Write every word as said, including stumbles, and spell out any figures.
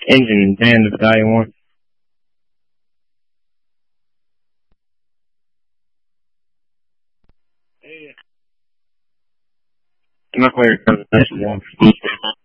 engine van the guy wants. I'm not quite sure.